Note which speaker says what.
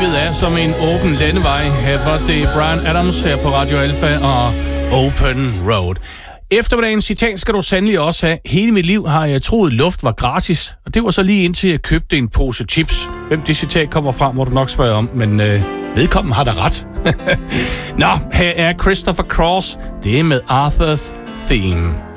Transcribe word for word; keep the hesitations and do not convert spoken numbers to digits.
Speaker 1: Livet er som en åben landevej. Her var det Bryan Adams her på Radio Alpha og Open Road. Eftermiddagens citat skal du sandelig også have. Hele mit liv har jeg troet, luft var gratis. Og det var så lige indtil jeg købte en pose chips. Hvem det citat kommer fra, må du nok spørge om. Men øh, vedkommende har da ret. Nå, her er Christopher Cross. Det er med Arthur's Theme.